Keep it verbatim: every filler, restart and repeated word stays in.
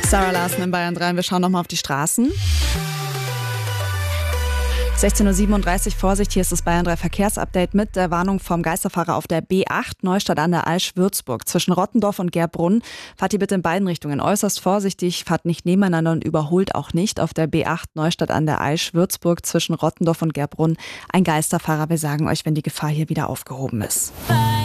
Sarah Larsen in Bayern drei. Wir schauen nochmal auf die Straßen. sechzehn Uhr siebenunddreißig, Vorsicht, hier ist das Bayern drei Verkehrsupdate mit der Warnung vom Geisterfahrer auf der B acht Neustadt an der Aisch Würzburg. Zwischen Rottendorf und Gerbrunn fahrt ihr bitte in beiden Richtungen äußerst vorsichtig, fahrt nicht nebeneinander und überholt auch nicht. Auf der B acht Neustadt an der Aisch Würzburg zwischen Rottendorf und Gerbrunn ein Geisterfahrer. Wir sagen euch, wenn die Gefahr hier wieder aufgehoben ist.